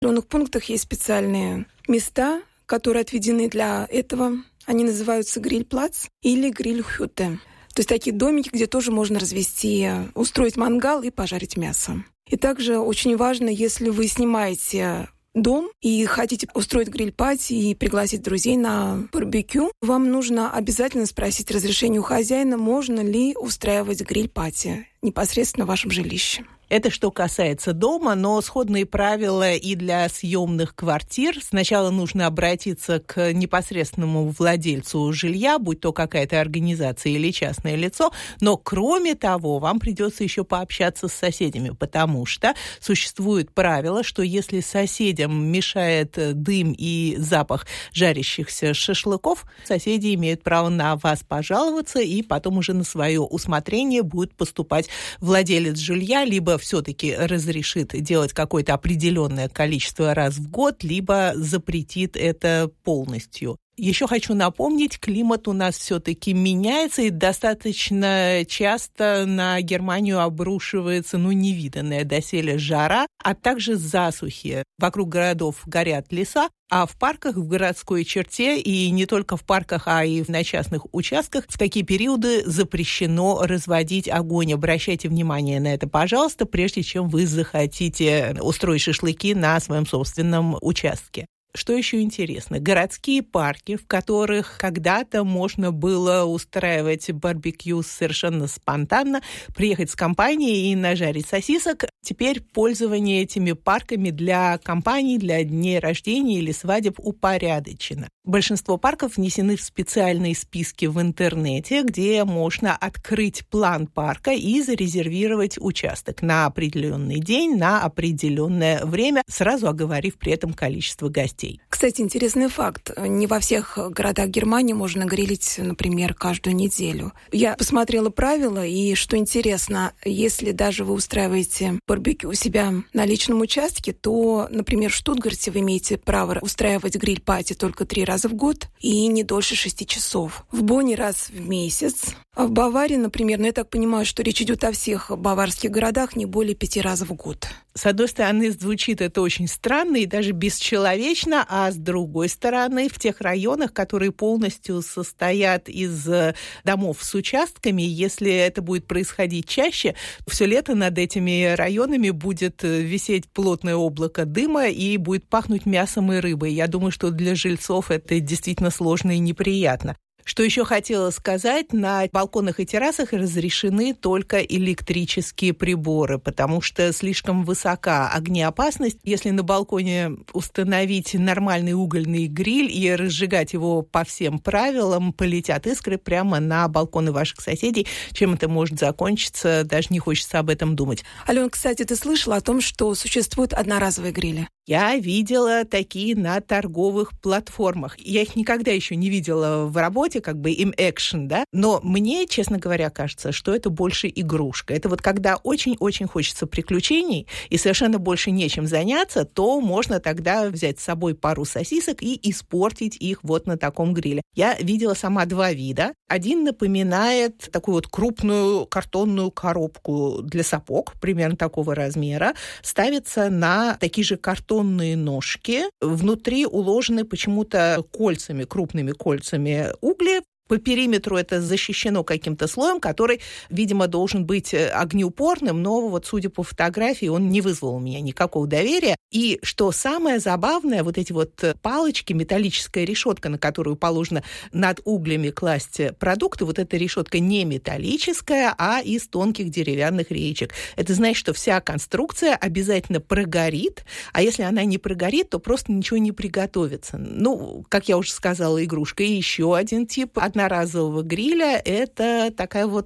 В населенных пунктах есть специальные места, которые отведены для этого. Они называются гриль-плац или гриль-хюте. То есть такие домики, где тоже можно устроить мангал и пожарить мясо. И также очень важно, если вы снимаете дом и хотите устроить гриль-пати и пригласить друзей на барбекю, вам нужно обязательно спросить разрешение у хозяина, можно ли устраивать гриль-пати непосредственно в вашем жилище. Это что касается дома, но сходные правила и для съемных квартир. Сначала нужно обратиться к непосредственному владельцу жилья, будь то какая-то организация или частное лицо, но кроме того, вам придется еще пообщаться с соседями, потому что существует правило, что если соседям мешает дым и запах жарящихся шашлыков, соседи имеют право на вас пожаловаться, и потом уже на свое усмотрение будет поступать владелец жилья, либо все-таки разрешит делать какое-то определенное количество раз в год, либо запретит это полностью. Еще хочу напомнить, климат у нас все-таки меняется, и достаточно часто на Германию обрушивается, невиданная доселе жара, а также засухи. Вокруг городов горят леса, а в парках, в городской черте, и не только в парках, а и на частных участках, в такие периоды запрещено разводить огонь. Обращайте внимание на это, пожалуйста, прежде чем вы захотите устроить шашлыки на своем собственном участке. Что еще интересно? Городские парки, в которых когда-то можно было устраивать барбекю совершенно спонтанно, приехать с компанией и нажарить сосисок. Теперь пользование этими парками для компаний, для дней рождения или свадеб упорядочено. Большинство парков внесены в специальные списки в интернете, где можно открыть план парка и зарезервировать участок на определенный день, на определенное время, сразу оговорив при этом количество гостей. Кстати, интересный факт. Не во всех городах Германии можно грилить, например, каждую неделю. Я посмотрела правила, и что интересно, если даже вы устраиваете барбекю у себя на личном участке, то, например, в Штутгарте вы имеете право устраивать гриль-пати только 3 раза в год и не дольше 6 часов. В Бонне раз в месяц. А в Баварии, например, я так понимаю, что речь идет о всех баварских городах, не более 5 раз в год. С одной стороны, звучит это очень странно и даже бесчеловечно, а с другой стороны, в тех районах, которые полностью состоят из домов с участками, если это будет происходить чаще, все лето над этими районами будет висеть плотное облако дыма и будет пахнуть мясом и рыбой. Я думаю, что для жильцов это действительно сложно и неприятно. Что еще хотела сказать, на балконах и террасах разрешены только электрические приборы, потому что слишком высока огнеопасность. Если на балконе установить нормальный угольный гриль и разжигать его по всем правилам, полетят искры прямо на балконы ваших соседей. Чем это может закончиться, даже не хочется об этом думать. Алена, кстати, ты слышала о том, что существуют одноразовые грили? Я видела такие на торговых платформах. Я их никогда еще не видела в работе, in action, да? Но мне, честно говоря, кажется, что это больше игрушка. Это вот когда очень-очень хочется приключений и совершенно больше нечем заняться, то можно тогда взять с собой пару сосисок и испортить их вот на таком гриле. Я видела сама 2 вида. Один напоминает такую вот крупную картонную коробку для сапог, примерно такого размера, ставится на такие же картонные ножки. Внутри уложены почему-то кольцами, крупными кольцами угли. По периметру это защищено каким-то слоем, который, видимо, должен быть огнеупорным, но вот, судя по фотографии, он не вызвал у меня никакого доверия. И что самое забавное, вот эти вот палочки, металлическая решетка, на которую положено над углями класть продукты, вот эта решетка не металлическая, а из тонких деревянных реечек. Это значит, что вся конструкция обязательно прогорит, а если она не прогорит, то просто ничего не приготовится. Как я уже сказала, игрушка. И еще один тип одноразового гриля – это такая вот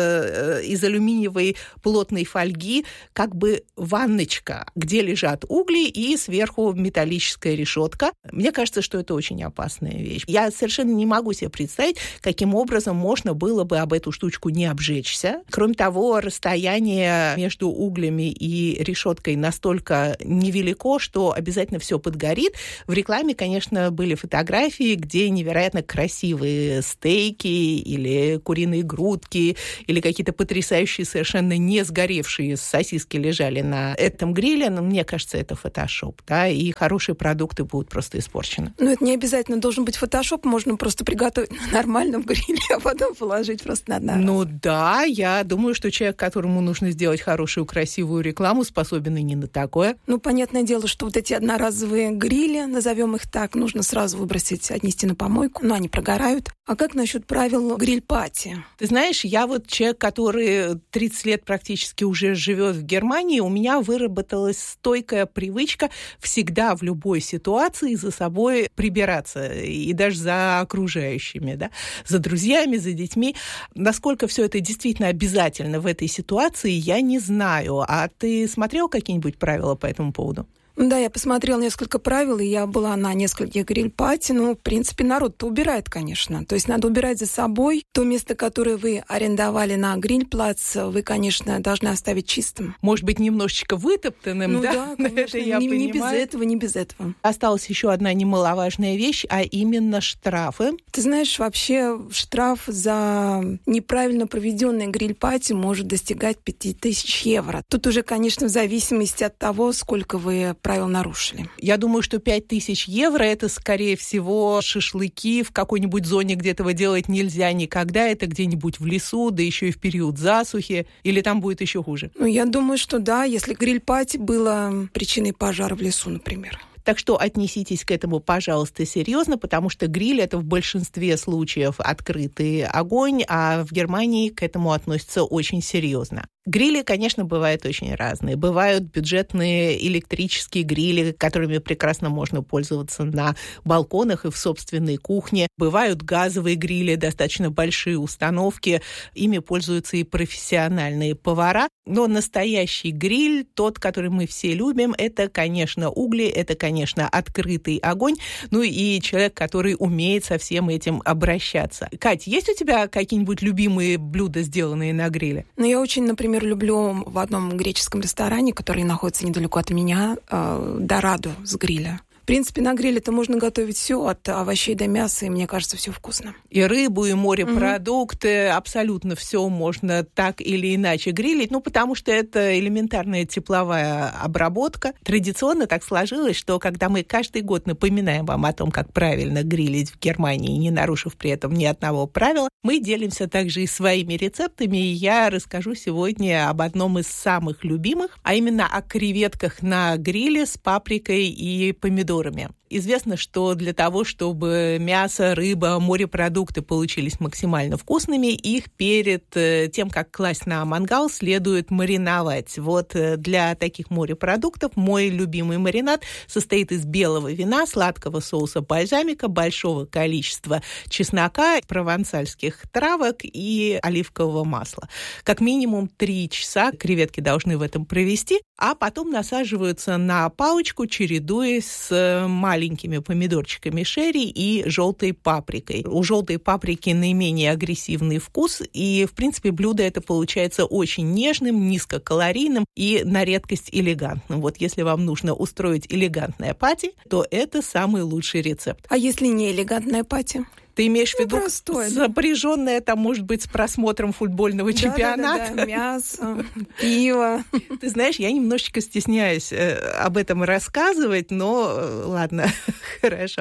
из алюминиевой плотной фольги как бы ванночка, где лежат угли и сверху металлическая решетка. Мне кажется, что это очень опасная вещь. Я совершенно не могу себе представить, каким образом можно было бы об эту штучку не обжечься. Кроме того, расстояние между углями и решеткой настолько невелико, что обязательно все подгорит. В рекламе, конечно, были фотографии, где невероятно красивые стейки стейки или куриные грудки, или какие-то потрясающие, совершенно не сгоревшие сосиски лежали на этом гриле, но мне кажется, это фотошоп, да, и хорошие продукты будут просто испорчены. Но это не обязательно должен быть фотошоп, можно просто приготовить на нормальном гриле, а потом положить просто на одноразовый. Ну да, я думаю, что человек, которому нужно сделать хорошую, красивую рекламу, способен и не на такое. Ну, понятное дело, что вот эти одноразовые грили, назовем их так, нужно сразу выбросить, отнести на помойку, но они прогорают. А как насчет правил гриль-пати? Ты знаешь, я вот человек, который 30 лет практически уже живет в Германии, у меня выработалась стойкая привычка всегда в любой ситуации за собой прибираться, и даже за окружающими, да, за друзьями, за детьми. Насколько все это действительно обязательно в этой ситуации, я не знаю. А ты смотрел какие-нибудь правила по этому поводу? Да, я посмотрела несколько правил, и я была на нескольких гриль-пати. Ну, в принципе, народ-то убирает, конечно. То есть надо убирать за собой. То место, которое вы арендовали на гриль-плац, вы, конечно, должны оставить чистым. Может быть, немножечко вытоптанным, ну, да? Да, конечно, это я не понимаю. не без этого. Осталась еще одна немаловажная вещь, а именно штрафы. Ты знаешь, вообще штраф за неправильно проведенный гриль-пати может достигать 5000 евро. Тут уже, конечно, в зависимости от того, сколько вы правил нарушили. Я думаю, что 5000 евро – это, скорее всего, шашлыки в какой-нибудь зоне, где этого делать нельзя никогда. Это где-нибудь в лесу, да еще и в период засухи. Или там будет еще хуже? Ну, я думаю, что да, если гриль-пати было причиной пожара в лесу, например. Так что отнеситесь к этому, пожалуйста, серьезно, потому что гриль – это в большинстве случаев открытый огонь, а в Германии к этому относятся очень серьезно. Грили, конечно, бывают очень разные. Бывают бюджетные электрические грили, которыми прекрасно можно пользоваться на балконах и в собственной кухне. Бывают газовые грили, достаточно большие установки. Ими пользуются и профессиональные повара. Но настоящий гриль, тот, который мы все любим, это, конечно, угли, это, конечно, открытый огонь. Ну и человек, который умеет со всем этим обращаться. Кать, есть у тебя какие-нибудь любимые блюда, сделанные на гриле? Ну, я очень, например, люблю в одном греческом ресторане, который находится недалеко от меня, дораду с гриля. В принципе, на гриле-то можно готовить все, от овощей до мяса, и мне кажется, все вкусно. И рыбу, и морепродукты, абсолютно все можно так или иначе грилить, ну, потому что это элементарная тепловая обработка. Традиционно так сложилось, что когда мы каждый год напоминаем вам о том, как правильно грилить в Германии, не нарушив при этом ни одного правила, мы делимся также и своими рецептами, и я расскажу сегодня об одном из самых любимых, а именно о креветках на гриле с паприкой и помидорами. Известно, что для того, чтобы мясо, рыба, морепродукты получились максимально вкусными, их перед тем, как класть на мангал, следует мариновать. Вот для таких морепродуктов мой любимый маринад состоит из белого вина, сладкого соуса бальзамика, большого количества чеснока, провансальских травок и оливкового масла. Как минимум 3 часа креветки должны в этом провести, а потом насаживаются на палочку, чередуясь с маленькими помидорчиками шерри и желтой паприкой. У желтой паприки наименее агрессивный вкус, и, в принципе, блюдо это получается очень нежным, низкокалорийным и на редкость элегантным. Вот если вам нужно устроить элегантное пати, то это самый лучший рецепт. А если не элегантное пати? Ты имеешь в виду простое, сопряженное, там, может быть, с просмотром футбольного чемпионата? Да, мясо, пиво. Ты знаешь, я немножечко стесняюсь об этом рассказывать, но ладно, хорошо.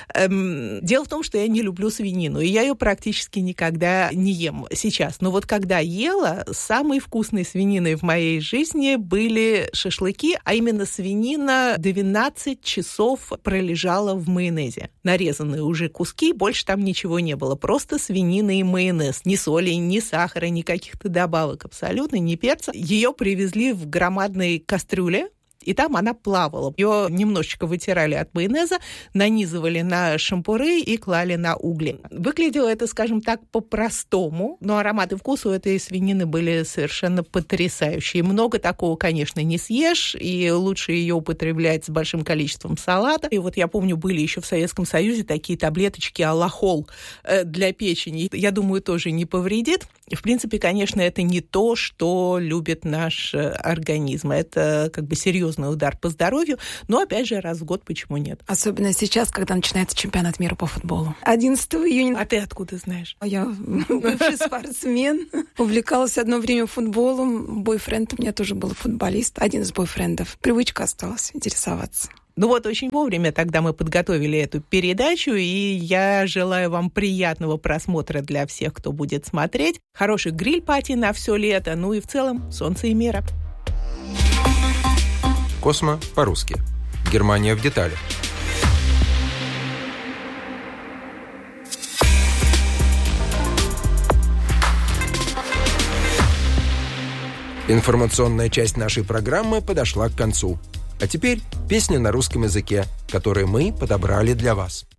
Дело в том, что я не люблю свинину, и я ее практически никогда не ем сейчас. Но вот когда ела, самой вкусной свининой в моей жизни были шашлыки, а именно свинина 12 часов пролежала в майонезе. Нарезанные уже куски, больше там ничего не было, просто свинина и майонез. Ни соли, ни сахара, ни каких-то добавок абсолютно, ни перца. Ее привезли в громадной кастрюле, и там она плавала. Ее немножечко вытирали от майонеза, нанизывали на шампуры и клали на угли. Выглядело это, скажем так, по-простому, но аромат и вкус у этой свинины были совершенно потрясающие. Много такого, конечно, не съешь, и лучше ее употреблять с большим количеством салата. И вот я помню, были еще в Советском Союзе такие таблеточки аллахол для печени. Я думаю, тоже не повредит. В принципе, конечно, это не то, что любит наш организм. Это как бы серьезный серьезный удар по здоровью, но, опять же, раз в год почему нет? Особенно сейчас, когда начинается чемпионат мира по футболу. 11 июня. А ты откуда знаешь? Я бывший спортсмен. Увлекалась одно время футболом. Бойфренд у меня тоже был футболист. Один из бойфрендов. Привычка осталась интересоваться. Ну вот, очень вовремя тогда мы подготовили эту передачу, и я желаю вам приятного просмотра для всех, кто будет смотреть. Хороший гриль-пати на все лето, ну и в целом солнца и мира. Космо по-русски. Германия в деталях. Информационная часть нашей программы подошла к концу. А теперь песня на русском языке, которую мы подобрали для вас.